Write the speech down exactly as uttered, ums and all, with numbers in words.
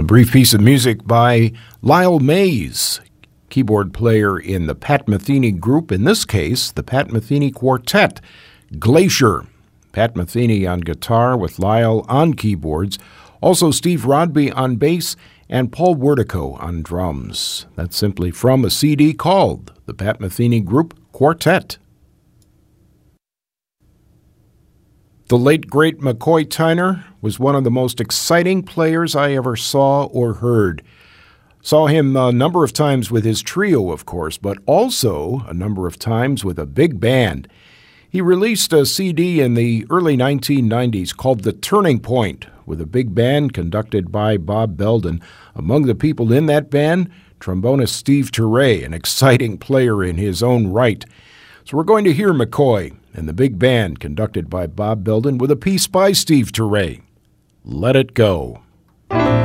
brief piece of music by Lyle Mays, keyboard player in the Pat Metheny Group, in this case, the Pat Metheny Quartet, Glacier. Pat Metheny on guitar with Lyle on keyboards, also Steve Rodby on bass, and Paul Wertico on drums. That's simply from a C D called the Pat Metheny Group Quartet. The late, great McCoy Tyner was one of the most exciting players I ever saw or heard. Saw him a number of times with his trio, of course, but also a number of times with a big band. He released a C D in the early nineteen nineties called The Turning Point, with a big band conducted by Bob Belden. Among the people in that band, trombonist Steve Turre, an exciting player in his own right. So we're going to hear McCoy and the big band conducted by Bob Belden with a piece by Steve Turre, Let It Go.